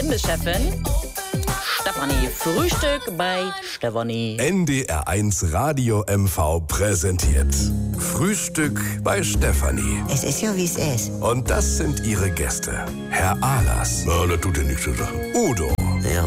bin Chefin. Stefanie, Frühstück bei Stefanie. NDR1 Radio MV präsentiert Frühstück bei Stefanie. Es ist ja, wie es ist. Und das sind ihre Gäste. Herr Ahlers. Na, das tut ja nichts zur Sache. Udo. Ja,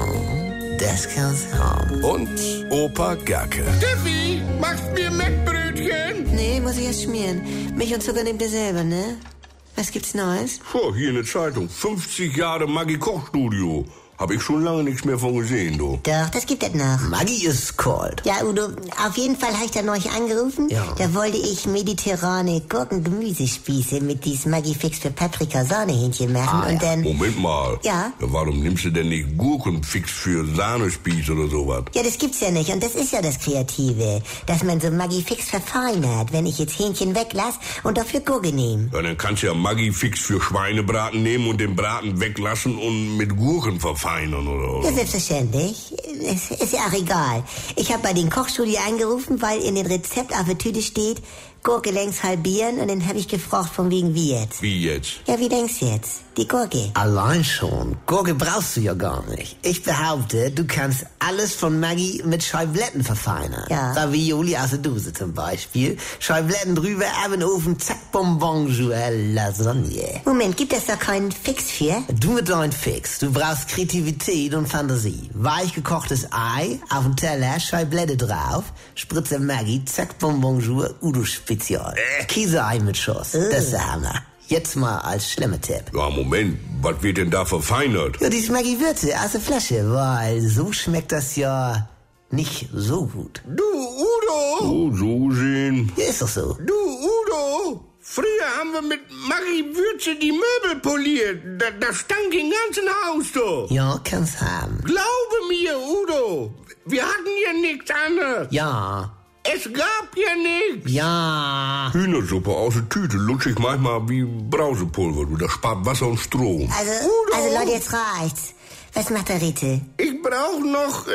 das kann's haben. Und Opa Gerke. Steffi, machst mir Mettbrötchen? Nee, muss ich erst schmieren. Milch und Zucker nehmt ihr selber, ne? Was gibt's Neues? Hier in der Zeitung. 50 Jahre Maggi-Kochstudio. Hab ich schon lange nichts mehr von gesehen, du. Doch, das gibt es noch. Maggi ist kalt. Ja, Udo, auf jeden Fall habe ich da neulich angerufen. Ja. Da wollte ich mediterrane Gurken-Gemüsespieße mit diesem Maggi-Fix für Paprika-Sahnehähnchen machen. Und dann... Moment mal. Ja? Warum nimmst du denn nicht Gurkenfix für Sahnespieß oder sowas? Ja, das gibt's ja nicht. Und das ist ja das Kreative. Dass man so Maggi-Fix verfeinert, wenn ich jetzt Hähnchen weglasse und dafür Gurke nehme. Ja, dann kannst du ja Maggi-Fix für Schweinebraten nehmen und den Braten weglassen und mit Gurken verfeinern, oder? Ja, selbstverständlich. Es ist ja auch egal. Ich habe bei den Kochstudio angerufen, weil in dem Rezept auf der Tüte steht, Gurke längs halbieren, und dann habe ich gefragt, von wegen wie jetzt. Wie jetzt? Ja, wie denkst du jetzt? Die Gurke. Allein schon. Gurke brauchst du ja gar nicht. Ich behaupte, du kannst alles von Maggi mit Scheibletten verfeinern. Ja. Ravioli aus der Dose zum Beispiel. Scheibletten drüber, ab in den Ofen, zack, bonjour, Lasagne. Moment, gibt es da keinen Fix für? Du mit deinem Fix. Du brauchst Kreativität und Fantasie. Weich gekochtes Ei, auf dem Teller, Scheiblette drauf, Spritze Maggi, zack, bonjour, Udo Spezial. Käseei mit Schuss. Das ist der Hammer. Jetzt mal als schlimmer Tipp. Ja, Moment. Was wird denn da verfeinert? Ja, die Maggi-Würze aus der Flasche, weil so schmeckt das ja nicht so gut. Du, Udo! Oh, so gesehen. Ja, ist doch so. Du, Udo! Früher haben wir mit Maggi-Würze die Möbel poliert. Da stank im ganzen Haus, du. Ja, kann's haben. Glaube mir, Udo. Wir hatten ja nichts anderes. Ja. Es gab ja nichts. Ja. Hühnersuppe aus der Tüte lutsche ich manchmal wie Brausepulver. Du, das spart Wasser und Strom. Also Leute, jetzt reicht's. Was macht der Ritte? Ich brauche noch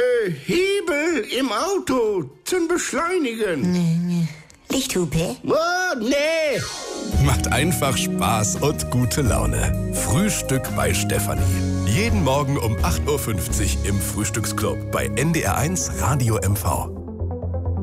Hebel im Auto zum Beschleunigen. Lichthupe? Oh, nee. Macht einfach Spaß und gute Laune. Frühstück bei Stefanie. Jeden Morgen um 8.50 Uhr im Frühstücksclub bei NDR1 Radio MV.